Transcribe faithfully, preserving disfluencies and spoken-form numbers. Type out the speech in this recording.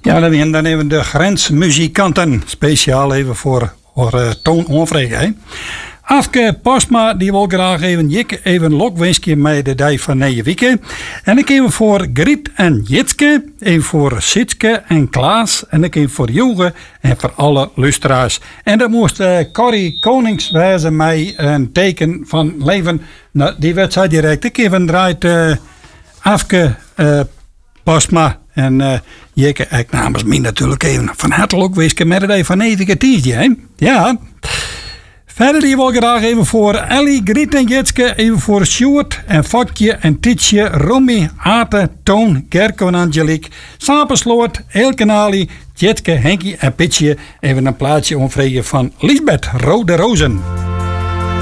Ja, dan hebben dan even de grensmuzikanten. Speciaal even voor, voor uh, Toon Onvrede. Hè. Afke Postma, die wil graag even Jik even lokwenskje met de dag van negen weken. En ik even voor Griet en Jitske, even voor Sitske en Klaas. En ik even voor Joge en voor alle luisteraars. En dat moest uh, Corrie Konings wijzen mij een teken van leven. Nou, die wedstrijd direct. Ik even draait uh, Afke uh, Postma. En uh, Jikke, ik namens mij natuurlijk even van hartelijk wisken met de dag van negen tijdje. Ja. Verder die wil graag even voor Ellie, Griet en Jitske, even voor Sjoerd en Fokje en Tietje, Romy, Ate, Toon, Gerko en Angelique, Sapensloot, Elke Nali, Jitske, Henkie en Pitje. Even een plaatje omvregen van Lisbeth Rode Rozen.